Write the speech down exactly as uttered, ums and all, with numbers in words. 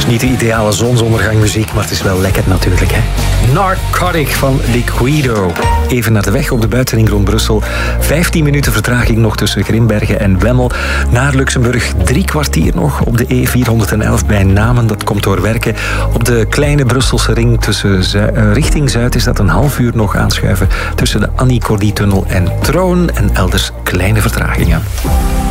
is niet de ideale zonsondergangmuziek, maar het is wel lekker natuurlijk, hè. Narcotic van Liquido. Even naar de weg op de buitenring rond Brussel. vijftien minuten vertraging nog tussen Grimbergen en Wemmel. Naar Luxemburg drie kwartier nog op de E vierhonderdelf bij Namen. Dat komt door werken. Op de kleine Brusselse ring tussen Zu- uh, richting Zuid is dat een half uur nog aanschuiven tussen de Annie Cordy-tunnel en Troon. En elders kleine vertragingen.